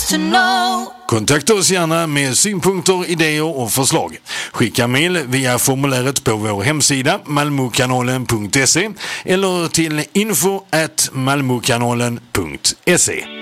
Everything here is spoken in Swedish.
to know. Kontakta oss gärna med synpunkter, idéer och förslag. Skicka mejl via formuläret på vår hemsida malmokanalen.se eller till info@malmokanalen.se.